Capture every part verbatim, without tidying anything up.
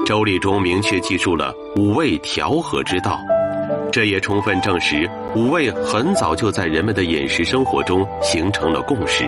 周礼中明确记述了五味调和之道，这也充分证实五味很早就在人们的饮食生活中形成了共识。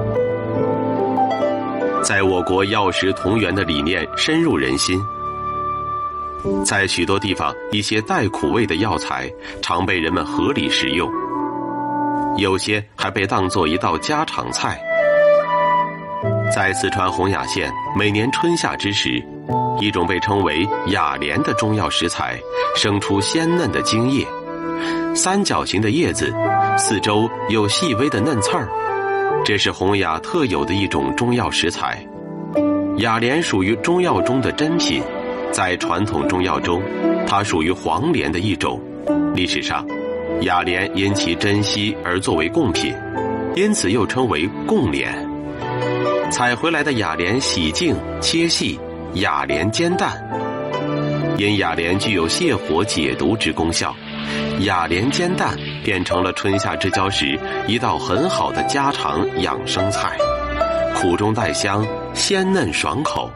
在我国药食同源的理念深入人心，在许多地方，一些带苦味的药材常被人们合理食用，有些还被当作一道家常菜。在四川洪雅县，每年春夏之时，一种被称为雅莲的中药食材生出鲜嫩的茎叶，三角形的叶子，四周有细微的嫩刺儿，这是洪雅特有的一种中药食材。雅莲属于中药中的珍品，在传统中药中，它属于黄连的一种。历史上，雅莲因其珍稀而作为贡品，因此又称为贡莲。采回来的雅莲洗净切细，雅莲煎蛋。因雅莲具有泻火解毒之功效，雅莲煎蛋变成了春夏之交时一道很好的家常养生菜，苦中带香，鲜嫩爽口。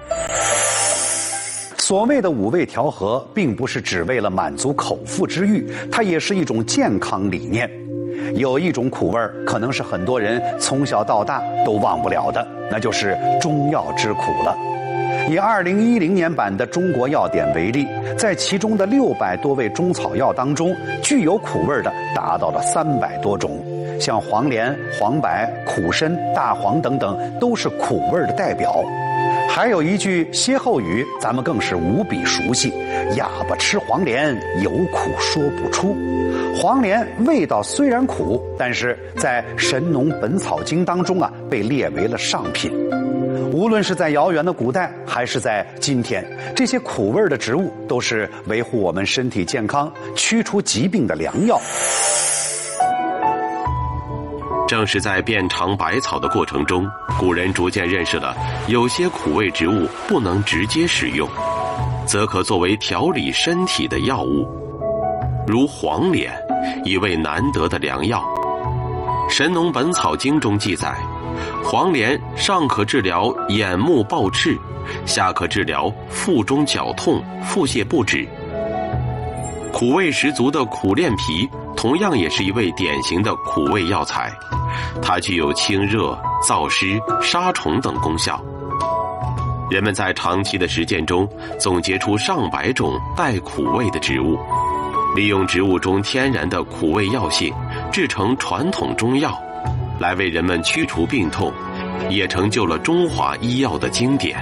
所谓的五味调和，并不是只为了满足口腹之欲，它也是一种健康理念。有一种苦味儿，可能是很多人从小到大都忘不了的，那就是中药之苦了。以二零一零年版的《中国药典》为例，在其中的六百多味中草药当中，具有苦味的达到了三百多种。像黄连、黄柏、苦参、大黄等等，都是苦味的代表。还有一句歇后语，咱们更是无比熟悉：哑巴吃黄连，有苦说不出。黄连味道虽然苦，但是在《神农本草经》当中啊，被列为了上品。无论是在遥远的古代，还是在今天，这些苦味的植物都是维护我们身体健康、驱除疾病的良药。 正是在遍尝百草的过程中，古人逐渐认识了有些苦味植物不能直接食用，则可作为调理身体的药物，如黄连，一味难得的良药。《神农本草经》中记载，黄连上可治疗眼目暴赤，下可治疗腹中绞痛、腹泻不止。苦味十足的苦楝皮同样也是一味典型的苦味药材，它具有清热、燥湿、杀虫等功效。人们在长期的实践中总结出上百种带苦味的植物，利用植物中天然的苦味药性制成传统中药，来为人们驱除病痛，也成就了中华医药的经典。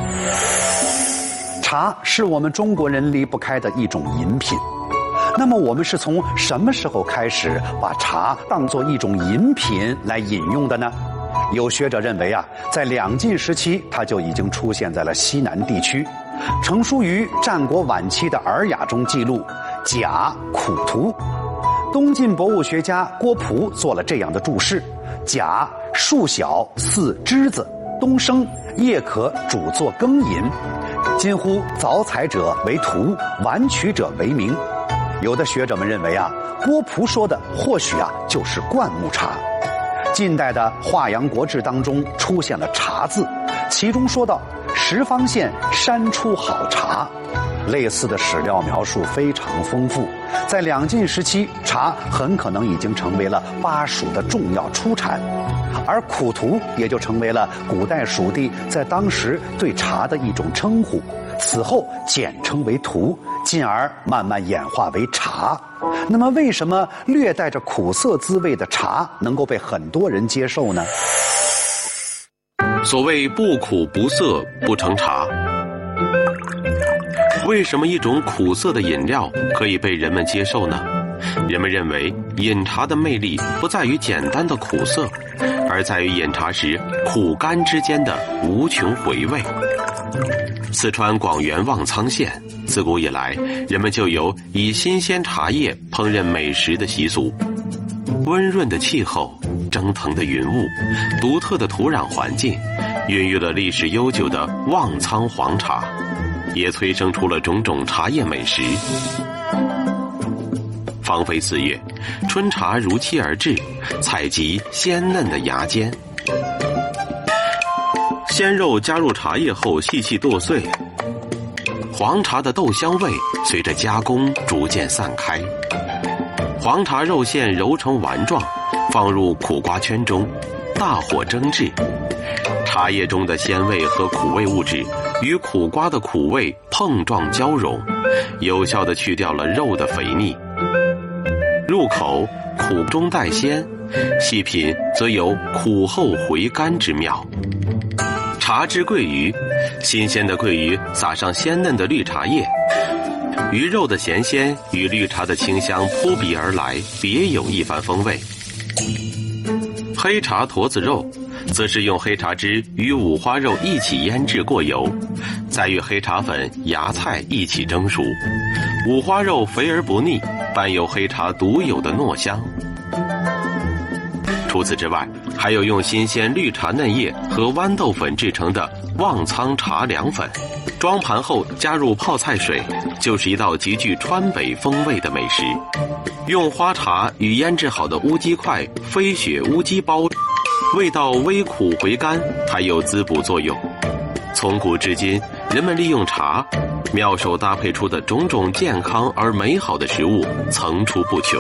茶是我们中国人离不开的一种饮品。那么我们是从什么时候开始把茶当作一种饮品来饮用的呢？有学者认为啊，在两晋时期，它就已经出现在了西南地区。成书于战国晚期的《尔雅》中记录甲苦图。东晋博物学家郭璞做了这样的注释：甲树小似栀子，冬生，叶可煮作羹饮。今乎凿采者为荼，玩取者为名。有的学者们认为啊，郭璞说的或许啊就是灌木茶。近代的《华阳国志》当中出现了茶字，其中说到十方县山出好茶。类似的史料描述非常丰富。在两晋时期，茶很可能已经成为了巴蜀的重要出产，而苦荼也就成为了古代蜀地在当时对茶的一种称呼，此后简称为荼，进而慢慢演化为茶。那么为什么略带着苦涩滋味的茶能够被很多人接受呢？ 所谓不苦不涩不成茶。为什么一种苦涩的饮料可以被人们接受呢？人们认为饮茶的魅力不在于简单的苦涩，而在于饮茶时苦甘之间的无穷回味。四川广元望苍县自古以来，人们就有以新鲜茶叶烹饪美食的习俗。温润的气候、蒸腾的云雾、独特的土壤环境，孕育了历史悠久的望苍黄茶，也催生出了种种茶叶美食。芳菲四月，春茶如期而至，采集鲜嫩的芽尖。鲜肉加入茶叶后细细剁碎， 黄茶的豆香味随着加工逐渐散开。黄茶肉馅揉成丸状，放入苦瓜圈中，大火蒸制。茶叶中的鲜味和苦味物质与苦瓜的苦味碰撞交融，有效地去掉了肉的肥腻。入口苦中带鲜，细品则有苦后回甘之妙。茶汁桂鱼，新鲜的桂鱼撒上鲜嫩的绿茶叶，鱼肉的咸鲜与绿茶的清香扑鼻而来，别有一番风味。黑茶驼子肉，则是用黑茶汁与五花肉一起腌制过油，再与黑茶粉、芽菜一起蒸熟。五花肉肥而不腻，伴有黑茶独有的糯香。除此之外，还有用新鲜绿茶嫩叶和豌豆粉制成的旺苍茶凉粉，装盘后加入泡菜水，就是一道极具川北风味的美食。用花茶与腌制好的乌鸡块、飞雪乌鸡包，味道微苦回甘，还有滋补作用。从古至今，人们利用茶妙手搭配出的种种健康而美好的食物层出不穷。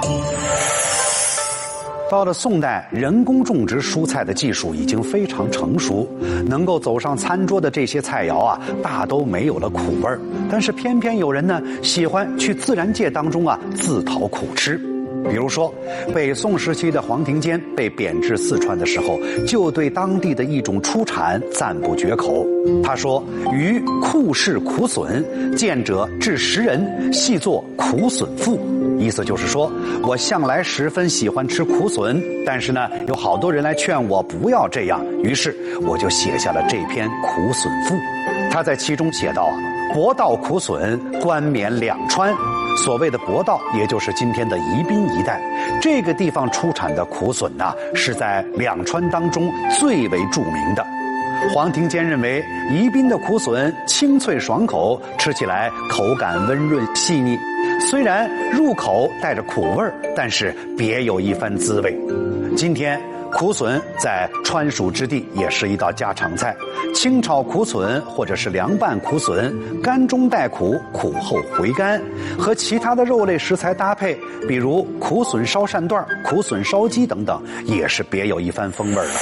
到了宋代，人工种植蔬菜的技术已经非常成熟，能够走上餐桌的这些菜肴啊，大都没有了苦味儿。但是偏偏有人呢，喜欢去自然界当中啊自讨苦吃。比如说，北宋时期的黄庭坚被贬至四川的时候，就对当地的一种出产赞不绝口。他说：“余酷嗜苦笋，见者至十人，系作苦笋赋。”意思就是说，我向来十分喜欢吃苦笋，但是呢，有好多人来劝我不要这样，于是我就写下了这篇苦笋赋。他在其中写道啊：“博道苦笋，冠冕两川。”所谓的博道，也就是今天的宜宾一带，这个地方出产的苦笋呐、啊，是在两川当中最为著名的。黄庭坚认为，宜宾的苦笋清脆爽口，吃起来口感温润细腻，虽然入口带着苦味儿，但是别有一番滋味。今天苦笋在川蜀之地也是一道家常菜，清炒苦笋或者是凉拌苦笋，甘中带苦，苦后回甘，和其他的肉类食材搭配，比如苦笋烧鳝段、苦笋烧鸡等等，也是别有一番风味的。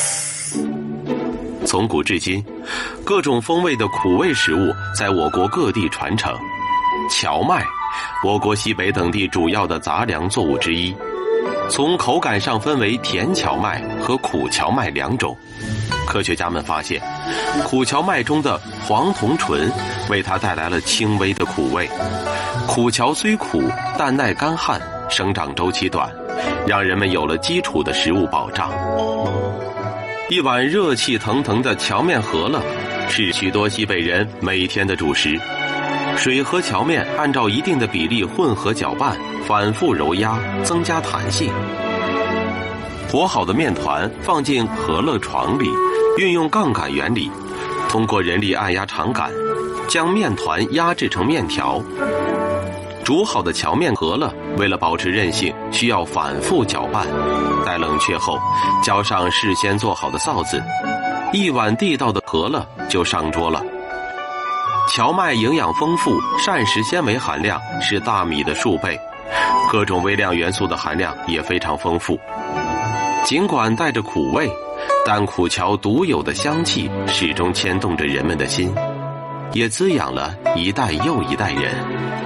从古至今，各种风味的苦味食物在我国各地传承。荞麦，我国西北等地主要的杂粮作物之一。从口感上分为甜荞麦和苦荞麦两种。科学家们发现，苦荞麦中的黄酮醇为它带来了轻微的苦味。苦荞虽苦，但耐干旱，生长周期短，让人们有了基础的食物保障。一碗热气腾腾的荞面饸饹是许多西北人每天的主食。水和荞面按照一定的比例混合搅拌，反复揉压，增加弹性。和好的面团放进饸饹床里，运用杠杆原理，通过人力按压长杆，将面团压制成面条。煮好的荞面饸饹为了保持韧性，需要反复搅拌。待冷却后，浇上事先做好的臊子，一碗地道的饸饹就上桌了。荞麦营养丰富，膳食纤维含量是大米的数倍，各种微量元素的含量也非常丰富。尽管带着苦味，但苦荞独有的香气始终牵动着人们的心，也滋养了一代又一代人。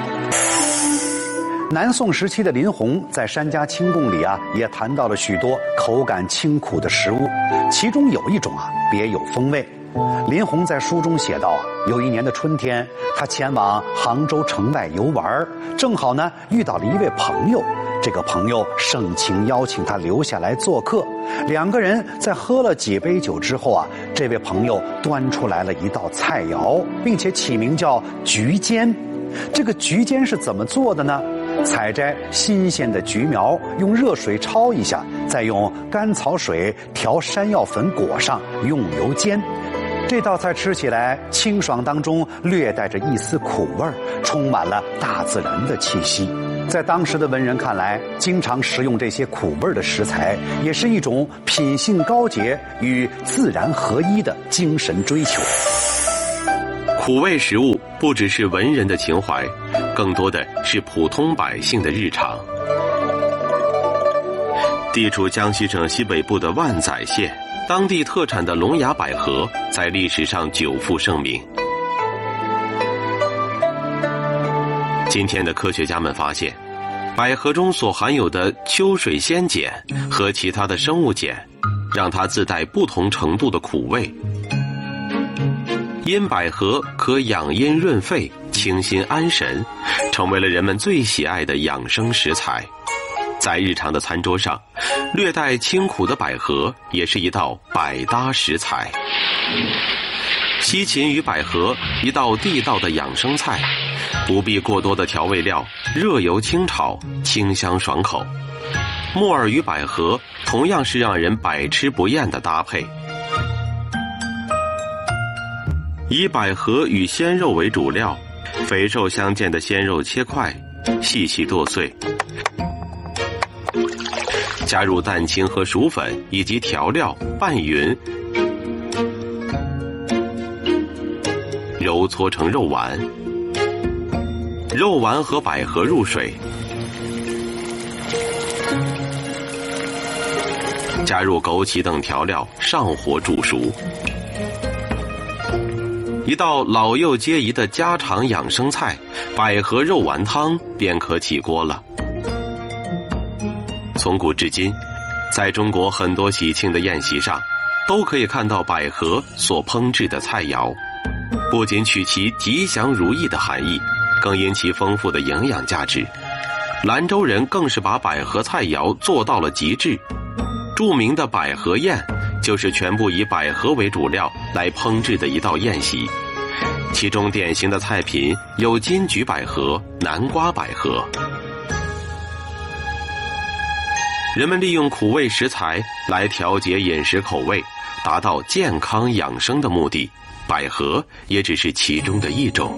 南宋时期的林洪在《山家清供》里啊，也谈到了许多口感清苦的食物，其中有一种啊别有风味。林洪在书中写道啊，有一年的春天，他前往杭州城外游玩，正好呢遇到了一位朋友。这个朋友盛情邀请他留下来做客，两个人在喝了几杯酒之后啊，这位朋友端出来了一道菜肴，并且起名叫菊尖。这个菊尖是怎么做的呢？采摘新鲜的菊苗，用热水焯一下，再用甘草水调山药粉裹上，用油煎。这道菜吃起来清爽当中略带着一丝苦味儿，充满了大自然的气息。在当时的文人看来，经常食用这些苦味的食材，也是一种品性高洁与自然合一的精神追求。 苦味食物不不只是文人的情怀，更多的是普通百姓的日常。地处江西省西北部的万载县，当地特产的龙牙百合在历史上久负盛名。今天的科学家们发现，百合中所含有的秋水仙碱和其他的生物碱，让它自带不同程度的苦味。因百合可养阴润肺、清心安神，成为了人们最喜爱的养生食材。在日常的餐桌上，略带清苦的百合也是一道百搭食材。西芹与百合，一道地道的养生菜，不必过多的调味料，热油清炒，清香爽口。木耳与百合同样是让人百吃不厌的搭配。以百合与鲜肉为主料，肥瘦相间的鲜肉切块，细细剁碎，加入蛋清和薯粉以及调料拌匀，揉搓成肉丸。肉丸和百合入水，加入枸杞等调料，上火煮熟。一道老幼皆宜的家常养生菜——百合肉丸汤便可起锅了。从古至今，在中国很多喜庆的宴席上，都可以看到百合所烹制的菜肴，不仅取其吉祥如意的含义，更因其丰富的营养价值。兰州人更是把百合菜肴做到了极致。著名的百合宴就是全部以百合为主料来烹制的一道宴席，其中典型的菜品有金桔百合、南瓜百合。人们利用苦味食材来调节饮食口味，达到健康养生的目的，百合也只是其中的一种。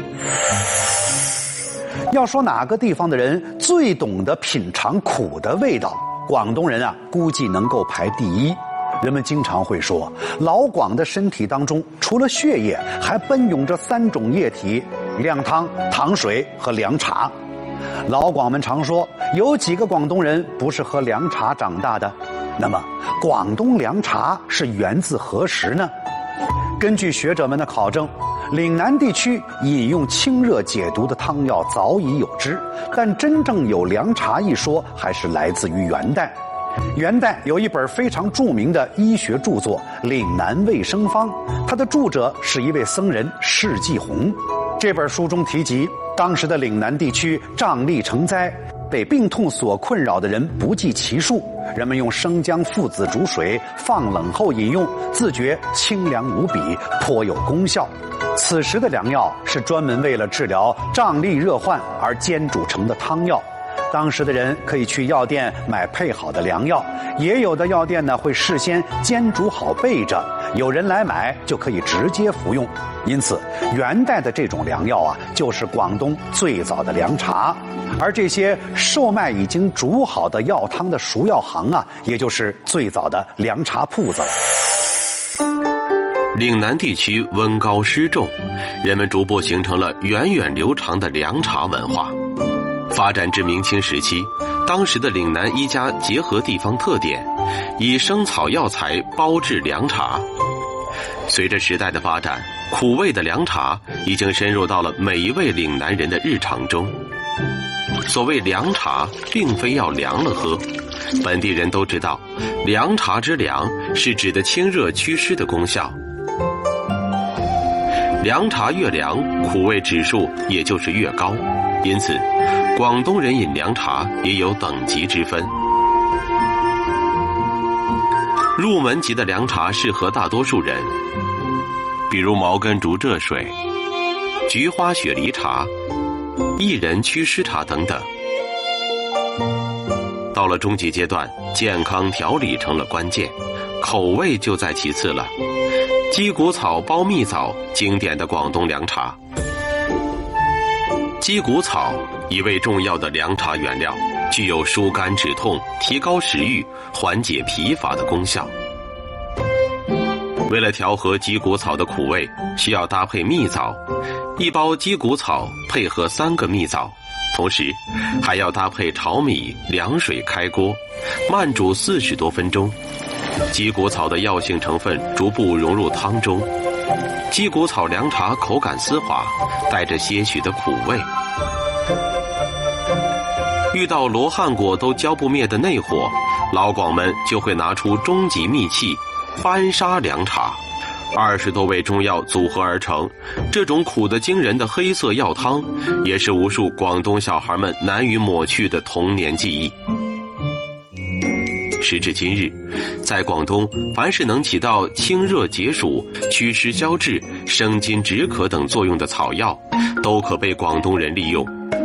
要说哪个地方的人最懂得品尝苦的味道，广东人啊，估计能够排第一。人们经常会说，老广的身体当中，除了血液，还奔涌着三种液体：靓汤、糖水和凉茶。老广们常说，有几个广东人不是喝凉茶长大的？那么，广东凉茶是源自何时呢？根据学者们的考证，岭南地区饮用清热解毒的汤药早已有之，但真正有凉茶一说，还是来自于元代。元代有一本非常著名的医学著作《岭南卫生方》，它的著者是一位僧人释继宏。这本书中提及，当时的岭南地区瘴疠成灾，被病痛所困扰的人不计其数，人们用生姜附子煮水，放冷后饮用，自觉清凉无比，颇有功效。此时的良药是专门为了治疗瘴疠热患而煎煮成的汤药。当时的人可以去药店买配好的良药，也有的药店呢会事先煎煮好备着，有人来买就可以直接服用。因此，元代的这种良药啊，就是广东最早的凉茶。而这些售卖已经煮好的药汤的熟药行啊，也就是最早的凉茶铺子。 岭南地区温高湿重，人们逐步形成了源远流长的凉茶文化。发展至明清时期，当时的岭南医家结合地方特点，以生草药材包制凉茶。随着时代的发展，苦味的凉茶已经深入到了每一位岭南人的日常中。所谓凉茶，并非要凉了喝，本地人都知道，凉茶之凉是指的清热祛湿的功效。凉茶越凉，苦味指数也就是越高，因此广东人饮凉茶也有等级之分。入门级的凉茶适合大多数人，比如茅根竹蔗水、菊花雪梨茶、薏仁祛湿茶等等。到了中级阶段，健康调理成了关键，口味就在其次了。鸡骨草包蜜枣，经典的广东凉茶。鸡骨草一味重要的凉茶原料，具有疏肝止痛、提高食欲、缓解疲乏的功效。为了调和鸡骨草的苦味，需要搭配蜜枣， 一包鸡骨草配合三个蜜枣，同时还要搭配炒米，凉水开锅，慢煮四十多分钟。鸡骨草的药性成分逐步融入汤中，鸡骨草凉茶口感丝滑，带着些许的苦味。遇到罗汉果都浇不灭的内火，老广们就会拿出终极秘器翻砂凉茶。二十多味中药组合而成，这种苦得惊人的黑色药汤，也是无数广东小孩们难以抹去的童年记忆。时至今日，在广东，凡是能起到清热解暑、祛湿消滞、生津止渴等作用的草药，都可被广东人利用。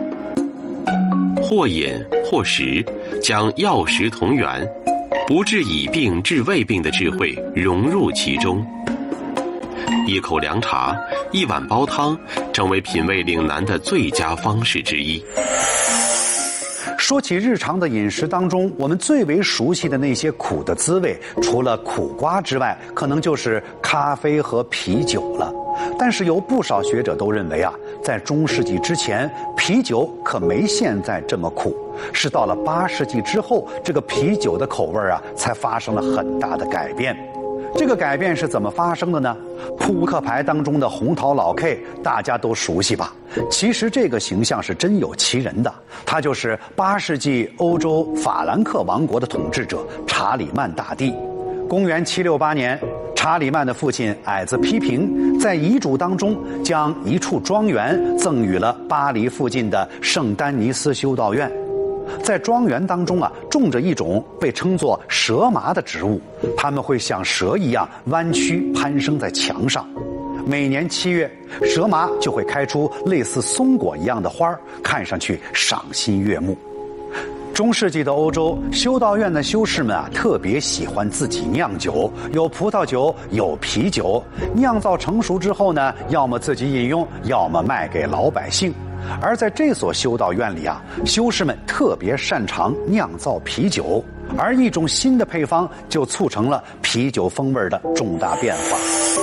或饮或食，将药食同源，不治已病治未病的智慧融入其中。一口凉茶，一碗煲汤，成为品味岭南的最佳方式之一。 说起日常的饮食当中，我们最为熟悉的那些苦的滋味，除了苦瓜之外，可能就是咖啡和啤酒了。但是有不少学者都认为啊，在中世纪之前，啤酒可没现在这么苦，是到了八世纪之后，这个啤酒的口味啊，才发生了很大的改变。这个改变是怎么发生的呢？扑克牌当中的红桃老 K 大家都熟悉吧？其实这个形象是真有其人的，他就是八世纪欧洲法兰克王国的统治者查理曼大帝。公元七六八年，查理曼的父亲矮子批评在遗嘱当中将一处庄园赠予了巴黎附近的圣丹尼斯修道院。在庄园当中啊，种着一种被称作蛇麻的植物，它们会像蛇一样弯曲攀升在墙上。每年七月，蛇麻就会开出类似松果一样的花，看上去赏心悦目。中世纪的欧洲，修道院的修士们啊，特别喜欢自己酿酒，有葡萄酒，有啤酒。酿造成熟之后呢，要么自己饮用，要么卖给老百姓。而在这所修道院里啊，修士们特别擅长酿造啤酒，而一种新的配方就促成了啤酒风味的重大变化。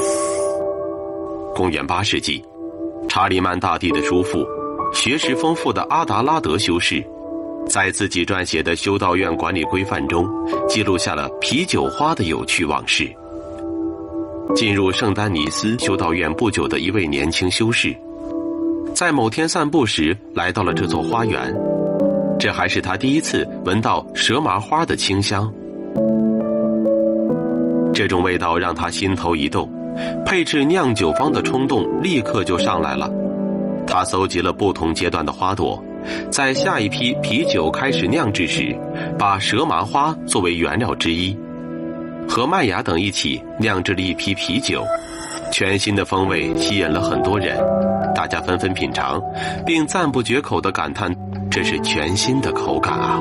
公元八世纪，查理曼大帝的叔父、学识丰富的阿达拉德修士，在自己撰写的修道院管理规范中，记录下了啤酒花的有趣往事。进入圣丹尼斯修道院不久的一位年轻修士，在某天散步时来到了这座花园，这还是他第一次闻到蛇麻花的清香。这种味道让他心头一动，配制酿酒方的冲动立刻就上来了。他搜集了不同阶段的花朵，在下一批啤酒开始酿制时，把蛇麻花作为原料之一，和麦芽等一起酿制了一批啤酒。全新的风味吸引了很多人，大家纷纷品尝，并赞不绝口地感叹这是全新的口感啊。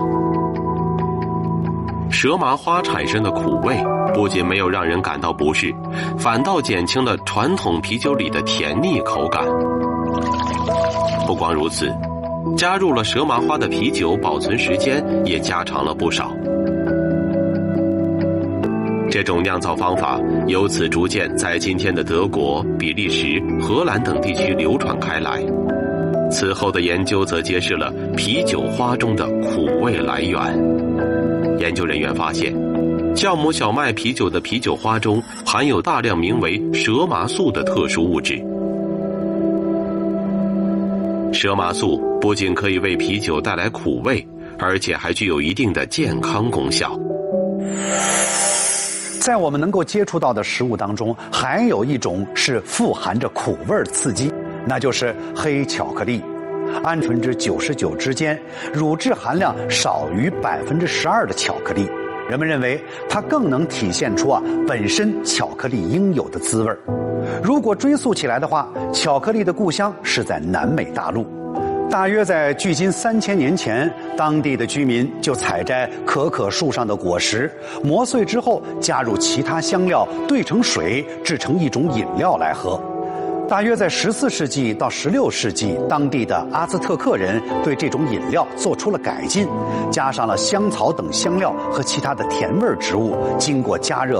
蛇麻花产生的苦味不仅没有让人感到不适，反倒减轻了传统啤酒里的甜腻口感。不光如此，加入了蛇麻花的啤酒保存时间也加长了不少。这种酿造方法由此逐渐在今天的德国、比利时、荷兰等地区流传开来。此后的研究则揭示了啤酒花中的苦味来源。研究人员发现，酵母小麦啤酒的啤酒花中含有大量名为蛇麻素的特殊物质。蛇麻素不仅可以为啤酒带来苦味，而且还具有一定的健康功效。 在我们能够接触到的食物当中，还有一种是富含着苦味刺激，那就是黑巧克力。按百分之九十九之间，乳质含量少于百分之十二的巧克力，人们认为它更能体现出啊本身巧克力应有的滋味。如果追溯起来的话，巧克力的故乡是在南美大陆。大约在距今三千年前，当地的居民就采摘可可树上的果实，磨碎之后加入其他香料，兑成水，制成一种饮料来喝。大约在十四世纪到十六世纪，当地的阿兹特克人对这种饮料做出了改进，加上了香草等香料和其他的甜味植物，经过加热